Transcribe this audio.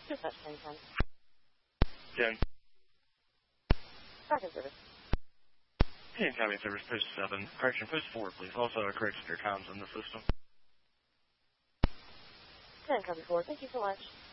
Dispatch 1010. 10. Tracking service. Hey, incoming service, post 7. Correction, post 4, please. Also, correction your comms in the system. 10 copy 4. Thank you so much.